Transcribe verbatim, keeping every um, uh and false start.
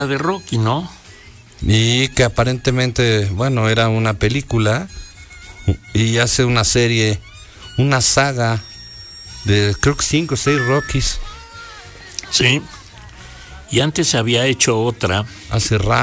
de Rocky, ¿no? Y que aparentemente, bueno, era una película y hace una serie, una saga de creo que cinco o seis Rockies. Sí. Y antes había hecho otra. Hace rato.